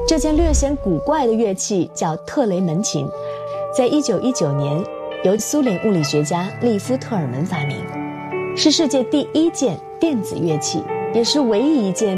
这件略显古怪的乐器叫特雷门琴，在1919年由苏联物理学家利夫特尔门发明，是世界第一件电子乐器，也是唯一一件